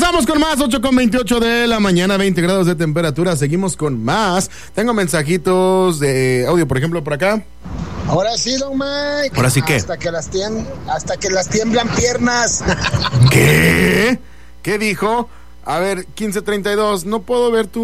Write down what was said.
Regresamos con más, 8:28 de la mañana, 20 grados de temperatura. Seguimos con más. Tengo mensajitos de audio, por ejemplo, por acá. Ahora sí, don Mike. ¿Ahora sí qué? Hasta que las tiemblan piernas. ¿Qué? ¿Qué dijo? A ver, 15:32, no puedo ver tu